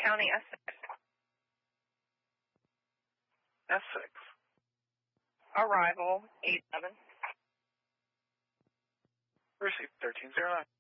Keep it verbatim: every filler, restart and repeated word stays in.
County S six. S six. Arrival eight seven. Received thirteen zero nine.